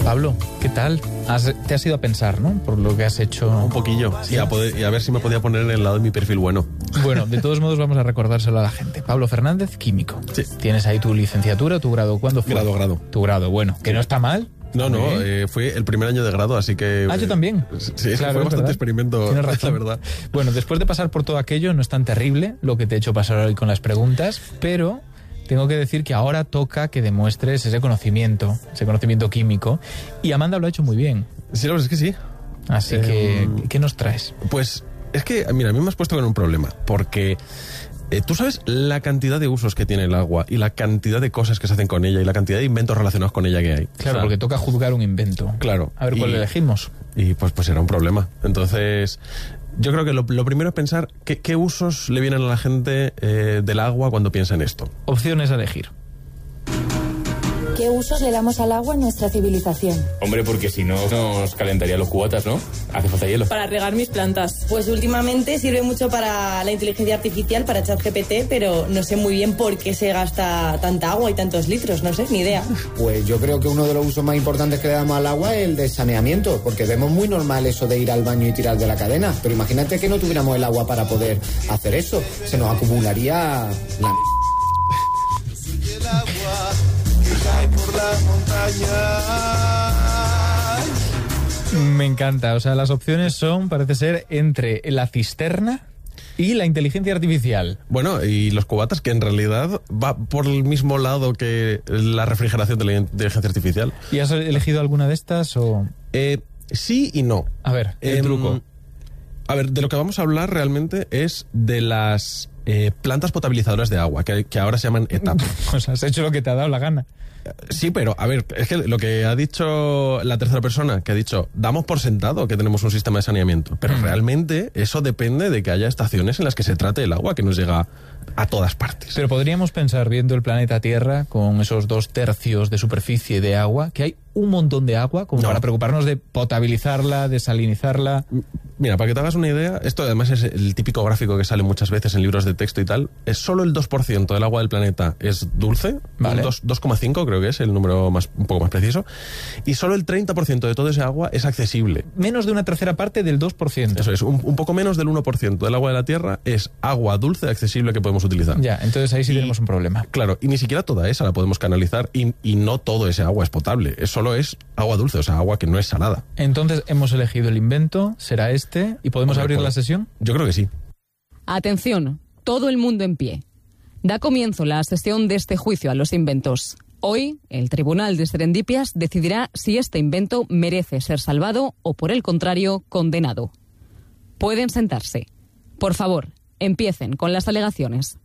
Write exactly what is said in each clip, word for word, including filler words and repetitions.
Pablo, ¿qué tal? Has, te has ido a pensar, ¿no? Por lo que has hecho. Un poquillo, sí, y, a poder, y a ver si me podía poner en el lado de mi perfil bueno. Bueno, de todos modos vamos a recordárselo a la gente. Pablo Fernández, químico. Sí. ¿Tienes ahí tu licenciatura, tu grado? ¿Cuándo fue? Grado, grado. Tu grado, bueno, que no está mal. No, no, eh, fue el primer año de grado, así que... Ah, yo también. Sí, claro, fue bastante ¿verdad? experimento, Tienes razón. la verdad. Bueno, después de pasar por todo aquello, no es tan terrible lo que te he hecho pasar hoy con las preguntas, pero tengo que decir que ahora toca que demuestres ese conocimiento, ese conocimiento químico, y Amanda lo ha hecho muy bien. Sí, la verdad es que sí. Así Eh, que, ¿qué nos traes? Pues es que, mira, a mí me has puesto con un problema, porque... Eh, ¿Tú sabes la cantidad de usos que tiene el agua y la cantidad de cosas que se hacen con ella y la cantidad de inventos relacionados con ella que hay? Claro, O sea, porque toca juzgar un invento. Claro. A ver cuál y, elegimos. Y pues, pues era un problema. Entonces, yo creo que lo, lo primero es pensar qué, qué usos le vienen a la gente eh, del agua cuando piensa en esto. Opciones a elegir. ¿Qué usos le damos al agua en nuestra civilización? Hombre, porque si no nos calentaría los cubatas, ¿no? Hace falta hielo. Para regar mis plantas. Pues últimamente sirve mucho para la inteligencia artificial, para ChatGPT, pero no sé muy bien por qué se gasta tanta agua y tantos litros, no sé, ni idea. Pues yo creo que uno de los usos más importantes que le damos al agua es el de saneamiento, porque vemos muy normal eso de ir al baño y tirar de la cadena, pero imagínate que no tuviéramos el agua para poder hacer eso, se nos acumularía la... por la montaña. Me encanta, o sea, las opciones son, parece ser, entre la cisterna y la inteligencia artificial. Bueno, y los cubatas, que en realidad va por el mismo lado que la refrigeración de la inteligencia artificial. ¿Y has elegido alguna de estas o...? Eh, sí y no. A ver, el eh, truco. A ver, de lo que vamos a hablar realmente es de las eh, plantas potabilizadoras de agua, que, que ahora se llaman E T A P. Pues has hecho lo que te ha dado la gana. Sí, pero a ver, es que lo que ha dicho la tercera persona, que ha dicho, damos por sentado que tenemos un sistema de saneamiento, pero mm. realmente eso depende de que haya estaciones en las que se trate el agua que nos llega a todas partes. Pero podríamos pensar, viendo el planeta Tierra, con esos dos tercios de superficie de agua, que hay un montón de agua como no. para preocuparnos de potabilizarla, de salinizarla. Mira, para que te hagas una idea, esto además es el típico gráfico que sale muchas veces en libros de texto y tal, es solo el dos por ciento del agua del planeta es dulce, vale. dos coma cinco creo que es el número más, un poco más preciso, y solo el treinta por ciento de todo ese agua es accesible. Menos de una tercera parte del dos por ciento. Eso es, un, un poco menos del uno por ciento del agua de la Tierra es agua dulce accesible que podemos utilizar. Ya, entonces ahí sí y, tenemos un problema. Claro, y ni siquiera toda esa la podemos canalizar y, y no todo ese agua es potable, es solo es agua dulce, o sea, agua que no es salada. Entonces hemos elegido el invento, será este, y podemos abrir la sesión. Yo creo que sí. Atención, todo el mundo en pie. Da comienzo la sesión de este juicio a los inventos. Hoy, el Tribunal de Serendipias decidirá si este invento merece ser salvado o, por el contrario, condenado. Pueden sentarse. Por favor, empiecen con las alegaciones.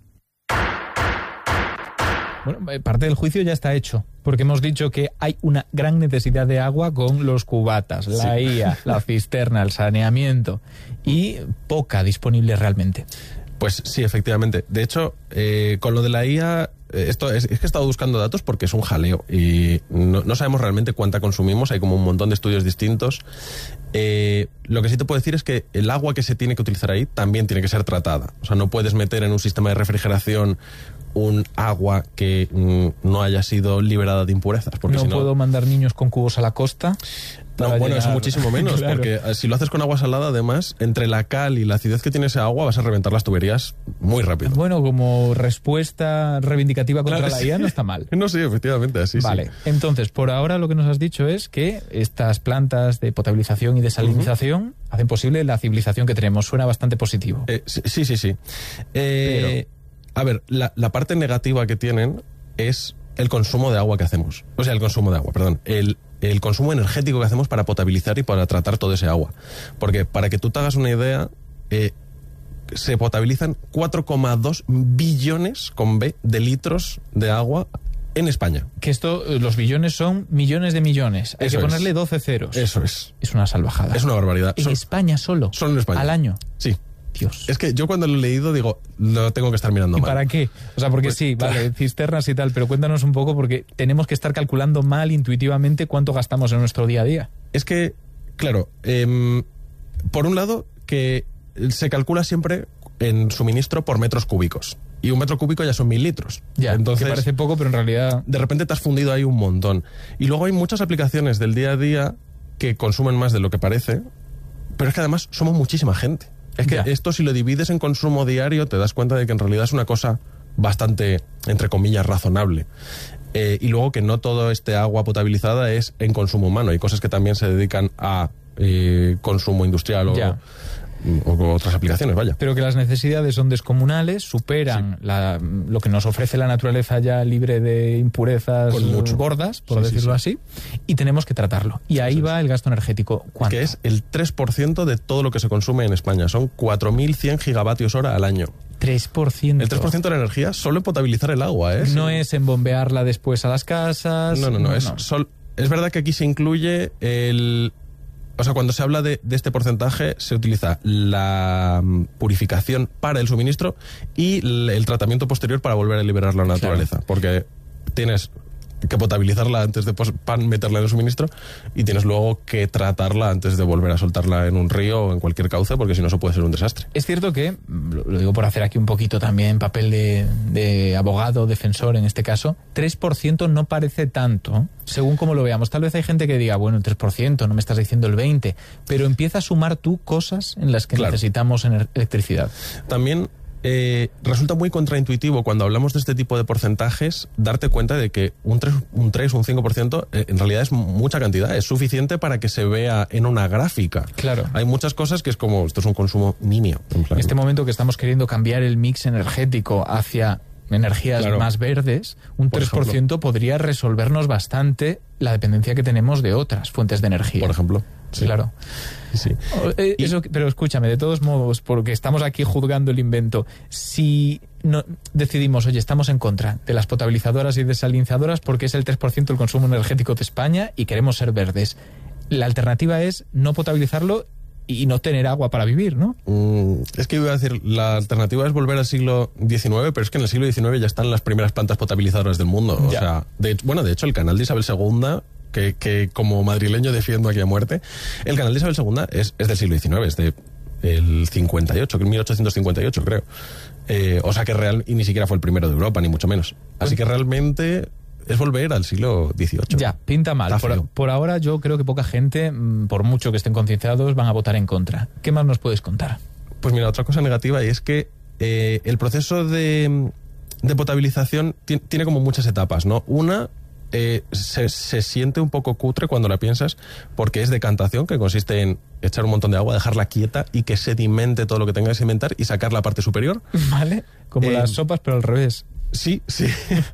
Bueno, parte del juicio ya está hecho, porque hemos dicho que hay una gran necesidad de agua con los cubatas, la sí. I A, la cisterna, el saneamiento, y poca disponible realmente. Pues sí, efectivamente. De hecho, eh, con lo de la I A, eh, esto es, es que he estado buscando datos porque es un jaleo y no, no sabemos realmente cuánta consumimos, hay como un montón de estudios distintos. Eh, lo que sí te puedo decir es que el agua que se tiene que utilizar ahí también tiene que ser tratada. O sea, no puedes meter en un sistema de refrigeración un agua que mm, no haya sido liberada de impurezas. Porque no si no puedo mandar niños con cubos a la costa. No, bueno, llegar... eso muchísimo menos, claro. Porque si lo haces con agua salada, además, entre la cal y la acidez que tiene ese agua, vas a reventar las tuberías muy rápido. Bueno, como respuesta reivindicativa contra claro, la sí. I A no está mal. No, sí, efectivamente, así vale. sí. Entonces, por ahora lo que nos has dicho es que estas plantas de potabilización y desalinización uh-huh. hacen posible la civilización que tenemos. Suena bastante positivo. Eh, sí, sí, sí. Eh, Pero... A ver, la, la parte negativa que tienen es el consumo de agua que hacemos. O sea, el consumo de agua, perdón. El, el consumo energético que hacemos para potabilizar y para tratar todo ese agua. Porque para que tú te hagas una idea, eh, se potabilizan cuatro coma dos billones con B de litros de agua en España. Que esto, los billones son millones de millones. Hay Eso que ponerle es. doce ceros. Eso es. Es una salvajada. Es una barbaridad. En Son, España solo. Solo en España. Al año. Sí. Dios. Es que yo cuando lo he leído digo, lo tengo que estar mirando ¿Y mal. para qué? O sea, porque pues, sí, vale, claro. cisternas y tal, pero cuéntanos un poco porque tenemos que estar calculando mal intuitivamente cuánto gastamos en nuestro día a día. Es que, claro, eh, por un lado, que se calcula siempre en suministro por metros cúbicos. y un metro cúbico ya son mil litros. Ya, entonces que parece poco, pero en realidad... de repente te has fundido ahí un montón. Y luego hay muchas aplicaciones del día a día que consumen más de lo que parece, pero es que además somos muchísima gente. Es que Ya. esto, si lo divides en consumo diario, te das cuenta de que en realidad es una cosa bastante, entre comillas, razonable. Eh, y luego que no todo este agua potabilizada es en consumo humano. Hay cosas que también se dedican a eh, consumo industrial o, Ya. o otras aplicaciones, vaya. Pero que las necesidades son descomunales, superan Sí. la, lo que nos ofrece la naturaleza ya libre de impurezas Con mucho. gordas, por Sí, sí, decirlo sí. así, y tenemos que tratarlo. Y ahí Eso va el gasto energético. ¿Cuánto? Que es el tres por ciento de todo lo que se consume en España. Son cuatro mil cien gigavatios hora al año. tres por ciento. El tres por ciento de la energía solo en potabilizar el agua, ¿eh? No es en bombearla después a las casas. No, no, no. Es, no. sol- es verdad que aquí se incluye el... O sea, cuando se habla de, de este porcentaje, se utiliza la mm, purificación para el suministro y l- el tratamiento posterior para volver a liberarla a la naturaleza. Porque tienes que potabilizarla antes de pos- pan meterla en el suministro y tienes luego que tratarla antes de volver a soltarla en un río o en cualquier cauce, porque si no eso puede ser un desastre. Es cierto que, lo lo digo por hacer aquí un poquito también papel de, de abogado, defensor en este caso, tres por ciento no parece tanto, según como lo veamos. Tal vez hay gente que diga, bueno, el tres por ciento, no me estás diciendo el veinte por ciento, pero empieza a sumar tú cosas en las que Claro. necesitamos ener- electricidad. También eh, resulta muy contraintuitivo cuando hablamos de este tipo de porcentajes darte cuenta de que un tres, un tres, un cinco por ciento eh, en realidad es mucha cantidad, es suficiente para que se vea en una gráfica. Claro. Hay muchas cosas que es como, esto es un consumo nimio. En plan, En este momento que estamos queriendo cambiar el mix energético hacia energías Claro. más verdes, un Por tres por ciento podría resolvernos bastante la dependencia que tenemos de otras fuentes de energía. por ejemplo. Sí. Claro. Sí. O- eh, Y- eso, pero escúchame, de todos modos, porque estamos aquí juzgando el invento, si no decidimos, oye, estamos en contra de las potabilizadoras y desalinizadoras porque es el tres por ciento del consumo energético de España y queremos ser verdes, la alternativa es no potabilizarlo y no tener agua para vivir, ¿no? Mm, es que iba a decir, la alternativa es volver al siglo diecinueve, pero es que en el siglo diecinueve ya están las primeras plantas potabilizadoras del mundo. O Ya. sea, de, bueno, de hecho, el canal de Isabel segunda, que, que como madrileño defiendo aquí a muerte, el canal de Isabel segunda es, es del siglo diecinueve, es de el cincuenta y ocho, mil ochocientos cincuenta y ocho, creo. Eh, o sea que real, y ni siquiera fue el primero de Europa, ni mucho menos. Así que realmente es volver al siglo dieciocho. Ya, pinta mal. Está Por, feo. por ahora yo creo que poca gente, mm, por mucho que estén concienciados, van a votar en contra. ¿Qué más nos puedes contar? Pues mira, otra cosa negativa y es que eh, el proceso de, de potabilización ti- tiene como muchas etapas, ¿no? Una, eh, se, se siente un poco cutre cuando la piensas porque es decantación, que consiste en echar un montón de agua, dejarla quieta y que sedimente todo lo que tenga que sedimentar y sacar la parte superior. ¿Vale? Como Eh, las sopas, pero al revés. Sí, sí.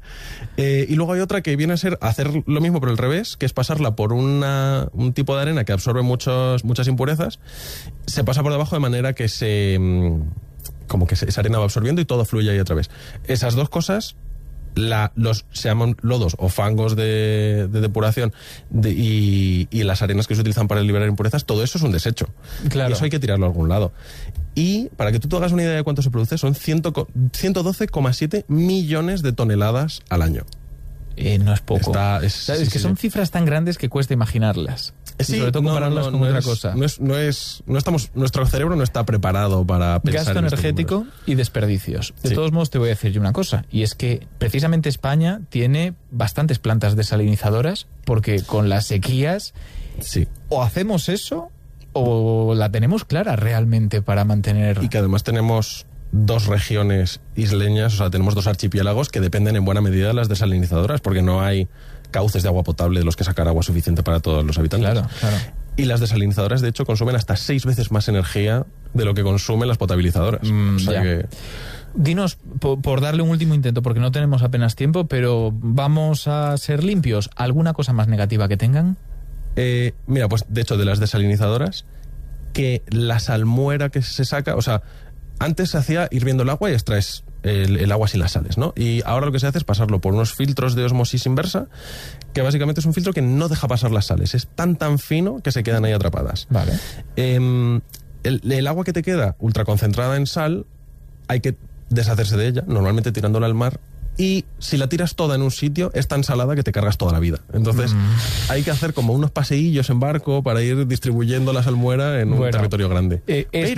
Eh, y luego hay otra que viene a ser hacer lo mismo pero al revés, que es pasarla por una, un tipo de arena que absorbe muchos, muchas impurezas, se pasa por debajo de manera que se... mm, como que se- esa arena va absorbiendo y todo fluye ahí a través. Esas dos cosas, la, los se llaman lodos o fangos de, de depuración de- y, y las arenas que se utilizan para liberar impurezas, todo eso es un desecho. Claro. Y eso hay que tirarlo a algún lado. Y para que tú te hagas una idea de cuánto se produce, son ciento co- ciento doce coma siete millones de toneladas al año. Eh, no es poco. Está- es- ¿Sabes? sí, Es que sí, son sí. cifras tan grandes que cuesta imaginarlas. Y Sí, sobre todo no, compararlas no, con no otra es- cosa. No es, no es, no estamos, nuestro cerebro no está preparado para pensar Gasto en estos energético números. y desperdicios. De Sí. todos modos, te voy a decir yo una cosa, y es que precisamente España tiene bastantes plantas desalinizadoras porque con las sequías Sí. o hacemos eso o la tenemos clara realmente para mantener... Y que además tenemos dos regiones isleñas, o sea, tenemos dos archipiélagos que dependen en buena medida de las desalinizadoras, porque no hay cauces de agua potable de los que sacar agua suficiente para todos los habitantes. Claro, claro. Y las desalinizadoras, de hecho, consumen hasta seis veces más energía de lo que consumen las potabilizadoras. Mm, o sea ya. que... Dinos, por, por darle un último intento, porque no tenemos apenas tiempo, pero vamos a ser limpios. ¿Alguna cosa más negativa que tengan? Eh, mira, pues de hecho, de las desalinizadoras, que la salmuera que se saca, o sea, antes se hacía hirviendo el agua y extraes el, el agua sin las sales, ¿no? Y ahora lo que se hace es pasarlo por unos filtros de osmosis inversa, que básicamente es un filtro que no deja pasar las sales. Es tan tan fino que se quedan ahí atrapadas. Vale. Eh, el, el agua que te queda ultraconcentrada en sal, hay que deshacerse de ella, normalmente tirándola al mar. Y si la tiras toda en un sitio, es tan salada que te cargas toda la vida. Entonces, Mm. hay que hacer como unos paseillos en barco para ir distribuyendo la salmuera en un Bueno, territorio grande. eh, es- Pero,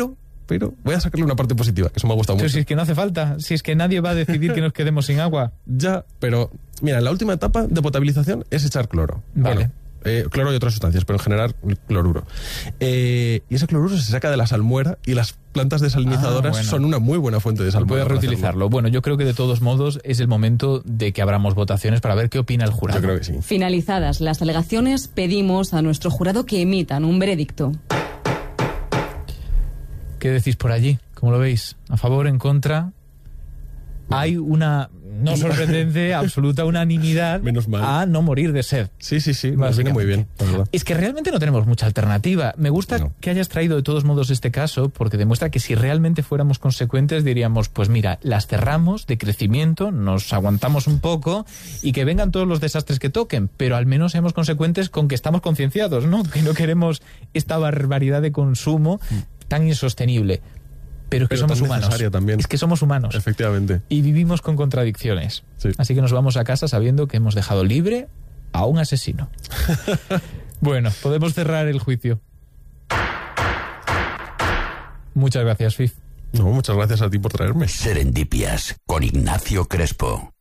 pero voy a sacarle una parte positiva, que eso me ha gustado Pero mucho. si es que no hace falta, si es que nadie va a decidir que nos quedemos sin agua. Ya, pero mira, la última etapa de potabilización es echar cloro. Vale. Bueno, eh, cloro y otras sustancias, pero en general cloruro. Eh, y ese cloruro se saca de la salmuera y las plantas desalinizadoras Ah, bueno. son una muy buena fuente de salmuera. Puedes para reutilizarlo. Bueno, yo creo que de todos modos es el momento de que abramos votaciones para ver qué opina el jurado. hacerlo. Yo creo que sí. Finalizadas las alegaciones, pedimos a nuestro jurado que emitan un veredicto. ¿Qué decís por allí? ¿Cómo lo veis? ¿A favor, en contra? Hay una, no sorprendente, absoluta unanimidad Menos mal. a no morir de sed. Sí, sí, sí, nos viene muy bien, la verdad. Es que realmente no tenemos mucha alternativa. Me gusta No. que hayas traído de todos modos este caso porque demuestra que si realmente fuéramos consecuentes diríamos, pues mira, las cerramos de crecimiento, nos aguantamos un poco y que vengan todos los desastres que toquen, pero al menos seamos consecuentes con que estamos concienciados, ¿no? Que no queremos esta barbaridad de consumo tan insostenible. Pero es que Pero somos tan humanos. necesaria también. Es que somos humanos. Efectivamente. Y vivimos con contradicciones. Sí. Así que nos vamos a casa sabiendo que hemos dejado libre a un asesino. Bueno, podemos cerrar el juicio. Muchas gracias, Fif. No, muchas gracias a ti por traerme. Serendipias con Ignacio Crespo.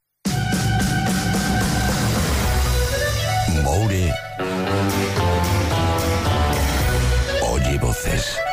Moure oye voces.